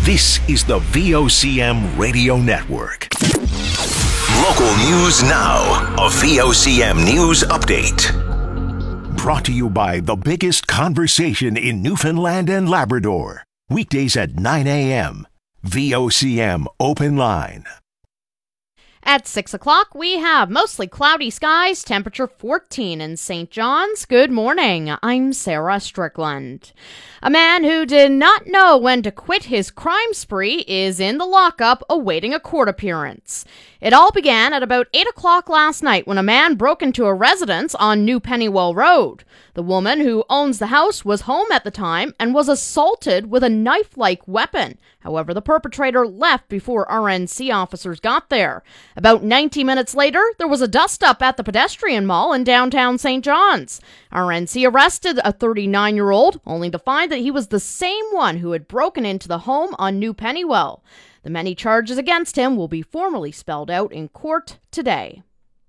This is the VOCM Radio Network. Local news now. A VOCM News Update. Brought to you by the biggest conversation in Newfoundland and Labrador. Weekdays at 9 a.m. VOCM Open Line. At 6 o'clock, we have mostly cloudy skies, temperature 14 in St. John's. Good morning. I'm Sarah Strickland. A man who did not know when to quit his crime spree is in the lockup awaiting a court appearance. It all began at about 8 o'clock last night when a man broke into a residence on New Pennywell Road. The woman who owns the house was home at the time and was assaulted with a knife-like weapon. However, the perpetrator left before RNC officers got there. About 90 minutes later, there was a dust-up at the pedestrian mall in downtown St. John's. RNC arrested a 39-year-old, only to find that he was the same one who had broken into the home on New Pennywell. The many charges against him will be formally spelled out in court today.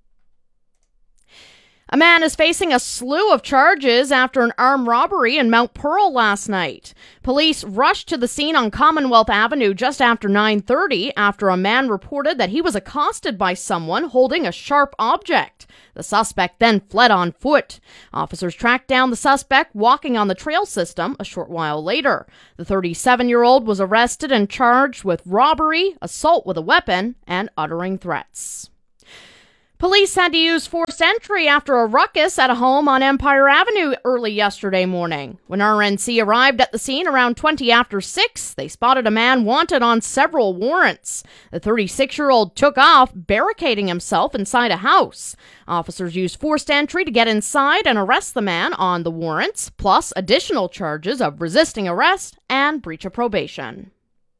A man is facing a slew of charges after an armed robbery in Mount Pearl last night. Police rushed to the scene on Commonwealth Avenue just after 9:30 after a man reported that he was accosted by someone holding a sharp object. The suspect then fled on foot. Officers tracked down the suspect walking on the trail system a short while later. The 37-year-old was arrested and charged with robbery, assault with a weapon, and uttering threats. Police had to use forced entry after a ruckus at a home on Empire Avenue early yesterday morning. When RNC arrived at the scene around 20 after 6, they spotted a man wanted on several warrants. The 36-year-old took off, barricading himself inside a house. Officers used forced entry to get inside and arrest the man on the warrants, plus additional charges of resisting arrest and breach of probation.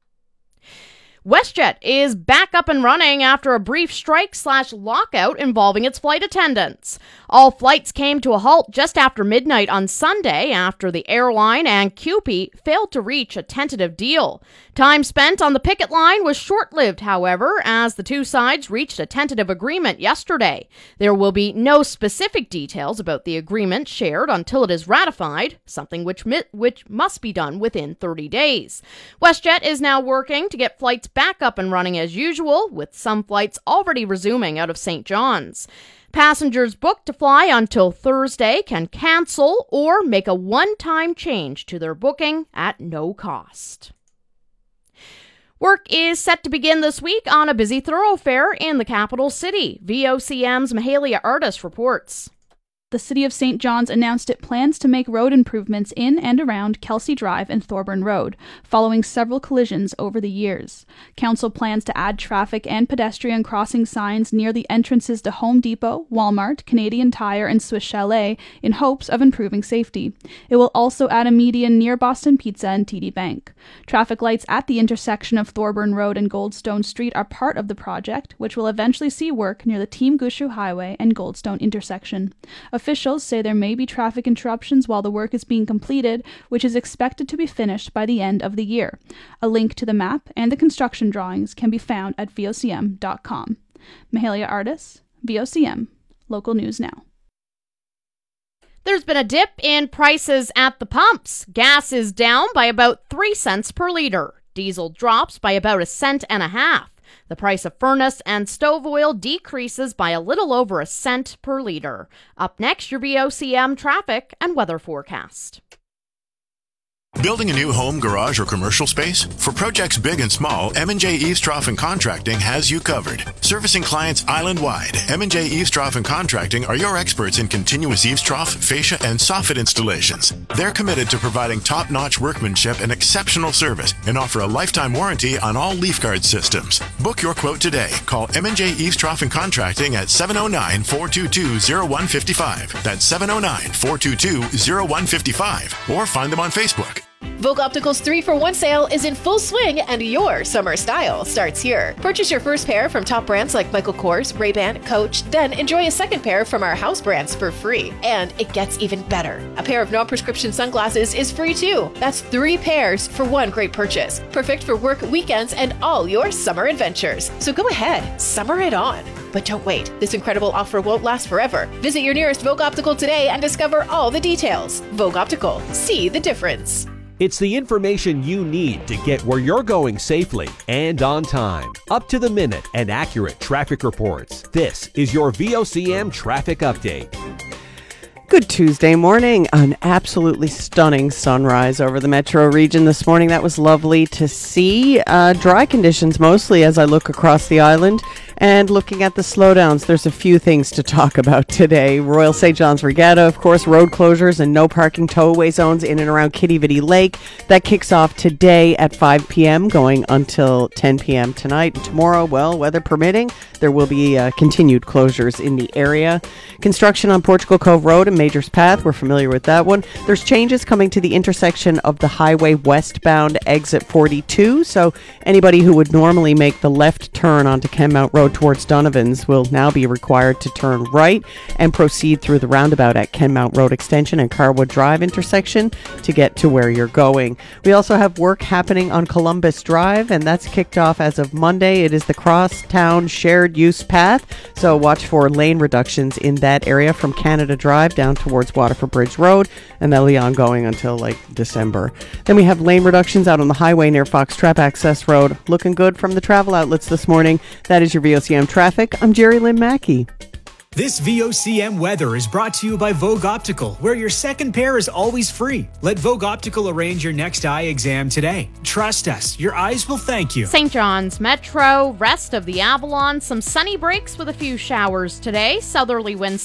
WestJet is back up and running after a brief strike/lockout involving its flight attendants. All flights came to a halt just after midnight on Sunday after the airline and CUPE failed to reach a tentative deal. Time spent on the picket line was short-lived, however, as the two sides reached a tentative agreement yesterday. There will be no specific details about the agreement shared until it is ratified, something which must be done within 30 days. WestJet is now working to get flights back up and running as usual, with some flights already resuming out of St. John's. Passengers booked to fly until Thursday can cancel or make a one-time change to their booking at no cost. Work is set to begin this week on a busy thoroughfare in the capital city. VOCM's Mahalia Artis reports. The City of St. John's announced it plans to make road improvements in and around Kelsey Drive and Thorburn Road, following several collisions over the years. Council plans to add traffic and pedestrian crossing signs near the entrances to Home Depot, Walmart, Canadian Tire, and Swiss Chalet in hopes of improving safety. It will also add a median near Boston Pizza and TD Bank. Traffic lights at the intersection of Thorburn Road and Goldstone Street are part of the project, which will eventually see work near the Team Gushu Highway and Goldstone intersection. Officials say there may be traffic interruptions while the work is being completed, which is expected to be finished by the end of the year. A link to the map and the construction drawings can be found at vocm.com. Mahalia Artis, VOCM, Local News Now. There's been a dip in prices at the pumps. Gas is down by about 3 cents per liter. Diesel drops by about 1.5 cents. The price of furnace and stove oil decreases by a little over 1 cent per liter. Up next, your VOCM traffic and weather forecast. Building a new home, garage, or commercial space? For projects big and small, M&J Eavestrough and Contracting has you covered. Servicing clients island-wide, M&J Eavestrough and Contracting are your experts in continuous eavestrough, fascia, and soffit installations. They're committed to providing top-notch workmanship and exceptional service and offer a lifetime warranty on all LeafGuard systems. Book your quote today. Call M&J Eavestrough and Contracting at 709-422-0155. That's 709-422-0155. Or find them on Facebook. Vogue Optical's 3-for-1 sale is in full swing and your summer style starts here. Purchase your first pair from top brands like Michael Kors, Ray-Ban, Coach, then enjoy a second pair from our house brands for free. And it gets even better. A pair of non-prescription sunglasses is free too. That's 3 pairs for one great purchase. Perfect for work, weekends, and all your summer adventures. So go ahead, summer it on. But don't wait. This incredible offer won't last forever. Visit your nearest Vogue Optical today and discover all the details. Vogue Optical. See the difference. It's the information you need to get where you're going safely and on time. Up to the minute and accurate traffic reports. This is your VOCM Traffic Update. Good Tuesday morning. An absolutely stunning sunrise over the metro region this morning. That was lovely to see. Dry conditions mostly as I look across the island. And looking at the slowdowns, there's a few things to talk about today. Royal St. John's Regatta, of course, road closures and no parking tow-away zones in and around Kitty Vitty Lake. That kicks off today at 5 p.m., going until 10 p.m. tonight. And tomorrow, well, weather permitting, there will be continued closures in the area. Construction on Portugal Cove Road and Major's Path, we're familiar with that one. There's changes coming to the intersection of the highway westbound exit 42, so anybody who would normally make the left turn onto Kenmount Road towards Donovan's will now be required to turn right and proceed through the roundabout at Kenmount Road Extension and Carwood Drive intersection to get to where you're going. We also have work happening on Columbus Drive, and that's kicked off as of Monday. It is the Crosstown Shared Use Path, so watch for lane reductions in that area from Canada Drive down towards Waterford Bridge Road, and that'll be ongoing until December. Then we have lane reductions out on the highway near Fox Trap Access Road. Looking good from the travel outlets this morning. That is your VOCM traffic. I'm Jerry Lynn Mackey. This VOCM weather is brought to you by Vogue Optical, where your second pair is always free. Let Vogue Optical arrange your next eye exam today. Trust us, your eyes will thank you. St. John's Metro, rest of the Avalon, some sunny breaks with a few showers today. Southerly winds